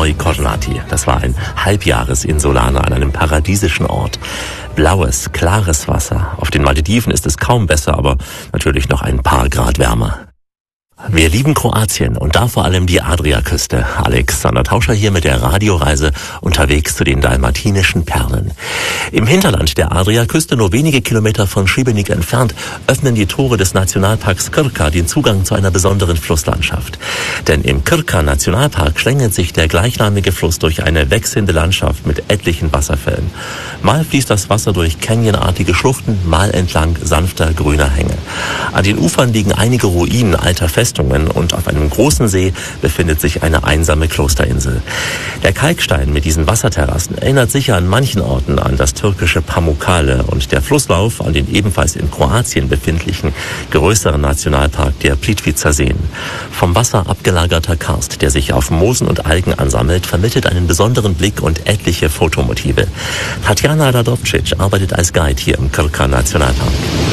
Moi Cornati. Das war ein Halbjahresinsulaner an einem paradiesischen Ort. Blaues, klares Wasser. Auf den Malediven ist es kaum besser, aber natürlich noch ein paar Grad wärmer. Wir lieben Kroatien und da vor allem die Adriaküste. Alexander Tauscher hier mit der Radioreise unterwegs zu den dalmatinischen Perlen. Im Hinterland der Adriaküste, nur wenige Kilometer von Šibenik entfernt, öffnen die Tore des Nationalparks Krka den Zugang zu einer besonderen Flusslandschaft. Denn im Krka-Nationalpark schlängelt sich der gleichnamige Fluss durch eine wechselnde Landschaft mit etlichen Wasserfällen. Mal fließt das Wasser durch canyonartige Schluchten, mal entlang sanfter grüner Hänge. An den Ufern liegen einige Ruinen alter Festungen und auf einem großen See befindet sich eine einsame Klosterinsel. Der Kalkstein mit diesen Wasserterrassen erinnert sicher an manchen Orten an das türkische Pamukkale und der Flusslauf an den ebenfalls in Kroatien befindlichen größeren Nationalpark der Plitvicer Seen. Vom Wasser abgelagerter Karst, der sich auf Moosen und Algen ansammelt, vermittelt einen besonderen Blick und etliche Fotomotive. Tatjana Radovcic arbeitet als Guide hier im Krka Nationalpark.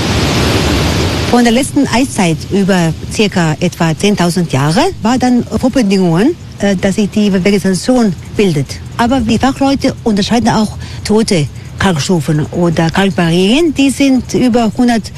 Von der letzten Eiszeit über circa etwa 10.000 Jahre war dann Vorbedingungen, dass sich die Vegetation bildet. Aber die Fachleute unterscheiden auch tote Kalkstufen oder Kalkbarrieren, die sind über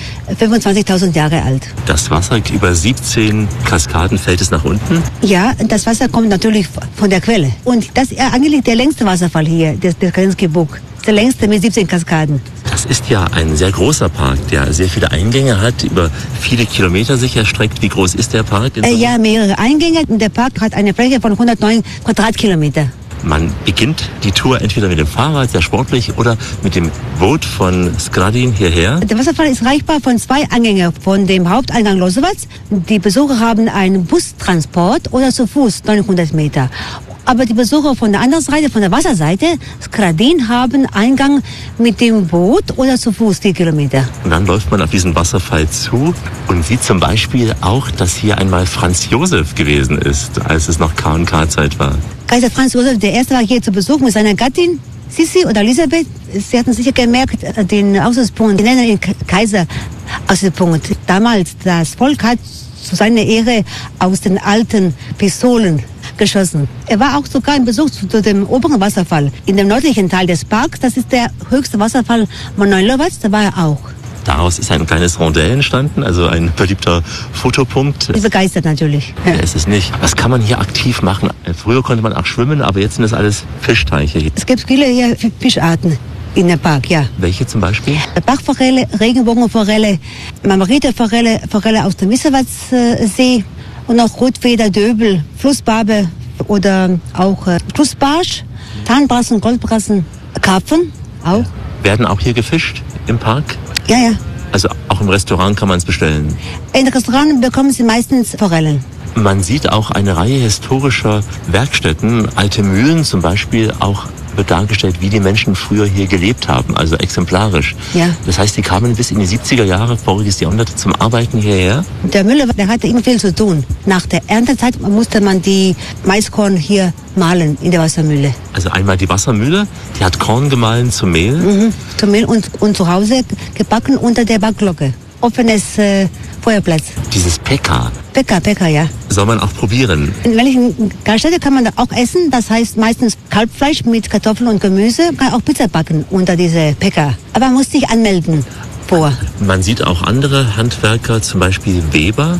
125.000 Jahre alt. Das Wasser über 17 Kaskaden fällt es nach unten? Ja, das Wasser kommt natürlich von der Quelle. Und das ist eigentlich der längste Wasserfall hier, der Krenski Bug. Der längste mit 17 Kaskaden. Das ist ja ein sehr großer Park, der sehr viele Eingänge hat, über viele Kilometer sich erstreckt. Wie groß ist der Park? Ja, mehrere Eingänge. Der Park hat eine Fläche von 109 Quadratkilometer. Man beginnt die Tour entweder mit dem Fahrrad, sehr sportlich, oder mit dem Boot von Skradin hierher. Der Wasserfall ist erreichbar von 2 Eingängen, von dem Haupteingang Lozovac. Die Besucher haben einen Bustransport oder zu Fuß 900 Meter. Aber die Besucher von der anderen Seite, von der Wasserseite, Skradin, haben Eingang mit dem Boot oder zu Fuß 4 Kilometer. Und dann läuft man auf diesen Wasserfall zu und sieht zum Beispiel auch, dass hier einmal Franz Josef gewesen ist, als es noch K&K-Zeit war. Kaiser Franz Josef I. war hier zu Besuch mit seiner Gattin, Sissi oder Elisabeth. Sie hatten sicher gemerkt, den Aussichtspunkt, die nennen ihn Kaiser-Aussichtspunkt. Damals, das Volk hat zu seiner Ehre aus den alten Pistolen geschossen. Er war auch sogar im Besuch zu dem oberen Wasserfall. In dem nördlichen Teil des Parks, das ist der höchste Wasserfall Manojlovac, da war er auch. Daraus ist ein kleines Rondell entstanden, also ein beliebter Fotopunkt. Ich bin begeistert natürlich. Ja, ist es nicht. Was kann man hier aktiv machen? Früher konnte man auch schwimmen, aber jetzt sind das alles Fischteiche hier. Es gibt viele hier Fischarten in dem Park, ja. Welche zum Beispiel? Bachforelle, Regenbogenforelle, Margariteforelle, Forelle aus dem Wissewatzsee und auch Rotfeder, Döbel, Flussbarbe oder auch Flussbarsch, Tarnbrassen, Goldbrassen, Karpfen auch. Ja. Werden auch hier gefischt im Park? Ja, ja. Also auch im Restaurant kann man es bestellen? In Restaurants bekommen Sie meistens Forellen. Man sieht auch eine Reihe historischer Werkstätten, alte Mühlen zum Beispiel, auch wird dargestellt, wie die Menschen früher hier gelebt haben, also exemplarisch. Ja. Das heißt, die kamen bis in die 70er Jahre voriges Jahrhundert zum Arbeiten hierher? Der Müller, der hatte immer viel zu tun. Nach der Erntezeit musste man die Maiskorn hier mahlen in der Wassermühle. Also einmal die Wassermühle, die hat Korn gemahlen zum Mehl? Zum Mehl und zu Hause gebacken unter der Backglocke. Offenes Feuerplatz. Dieses Pekka. Pekka, ja. Soll man auch probieren? In welchen Gaststätte kann man da auch essen? Das heißt meistens Kalbfleisch mit Kartoffeln und Gemüse. Man kann auch Pizza backen unter diese Pekka. Aber man muss sich anmelden vor. Man sieht auch andere Handwerker, zum Beispiel Weber.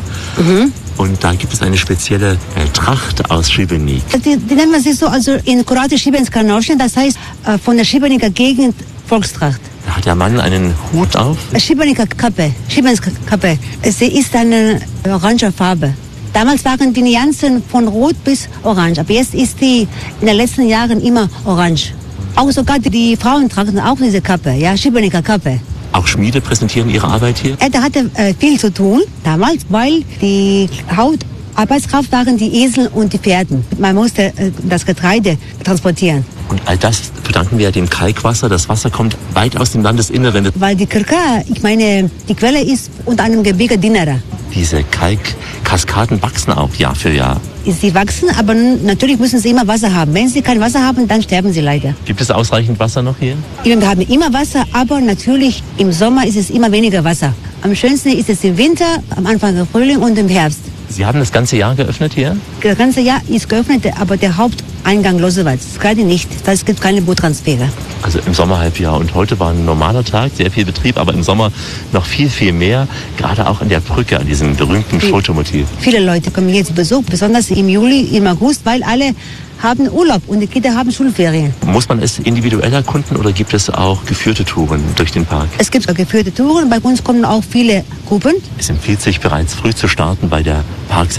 Und da gibt es eine spezielle Tracht aus Šibenik. Die nennen wir sie so, also in Kroatisch Šibenska nošnja, das heißt von der Šibeniker Gegend Volkstracht. Da hat der Mann einen Hut auf. Šibenika Kappe, Šibenska Kappe. Sie ist eine orange Farbe. Damals waren die Nuancen von rot bis orange, aber jetzt ist die in den letzten Jahren immer orange. Auch sogar die Frauen tragen auch diese Kappe, ja, Šibenika Kappe. Auch Schmiede präsentieren ihre Arbeit hier? Er hatte viel zu tun damals, weil die Hauptarbeitskraft waren die Esel und die Pferden. Man musste das Getreide transportieren. Und all das verdanken wir dem Kalkwasser. Das Wasser kommt weit aus dem Landesinneren. Weil die Krka, ich meine, die Quelle ist unter einem Gebirge Dinara. Diese Kalkkaskaden wachsen auch Jahr für Jahr. Sie wachsen, aber natürlich müssen sie immer Wasser haben. Wenn sie kein Wasser haben, dann sterben sie leider. Gibt es ausreichend Wasser noch hier? Wir haben immer Wasser, aber natürlich im Sommer ist es immer weniger Wasser. Am schönsten ist es im Winter, am Anfang des Frühling und im Herbst. Sie haben das ganze Jahr geöffnet hier? Das ganze Jahr ist geöffnet, aber der Haupteingang Losewitz gerade nicht. Es gibt keine Boottransfere. Also im Sommerhalbjahr. Und heute war ein normaler Tag, sehr viel Betrieb, aber im Sommer noch viel, viel mehr. Gerade auch an der Brücke, an diesem berühmten Fotomotiv. Viele Leute kommen hier zu Besuch, besonders im Juli, im August, weil alle haben Urlaub und die Kinder haben Schulferien. Muss man es individuell erkunden oder gibt es auch geführte Touren durch den Park? Es gibt geführte Touren, bei uns kommen auch viele Gruppen. Es empfiehlt sich bereits früh zu starten bei der Park